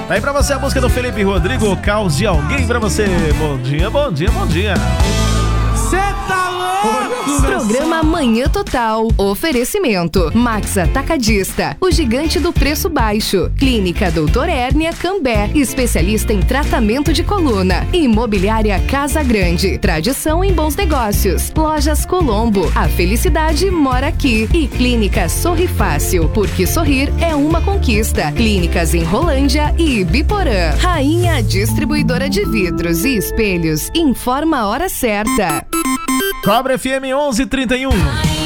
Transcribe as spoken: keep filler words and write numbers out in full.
Aí pra você a música do Felipe Rodrigo, Caos de Alguém pra você. Bom dia, bom dia, bom dia. Cê tá louco! Programa Manhã Total. Oferecimento Max Atacadista, o gigante do preço baixo. Clínica Doutor Hérnia Cambé, especialista em tratamento de coluna. Imobiliária Casa Grande, tradição em bons negócios. Lojas Colombo, a felicidade mora aqui. E Clínica Sorri Fácil, porque sorrir é uma conquista. Clínicas em Rolândia e Ibiporã. Rainha Distribuidora de Vidros e Espelhos, informa a hora certa. Cobra F M onze e trinta e um.